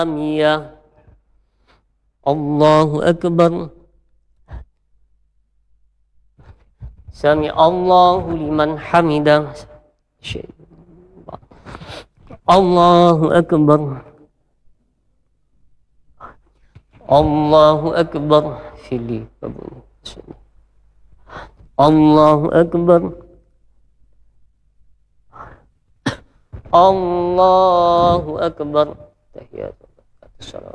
Amiyah. Allahu Akbar. Sami Allahu liman hamidah. Allahu Akbar. Allahu Akbar. Fili kabul. Allahu Akbar. Allahu Akbar. Tahiyat.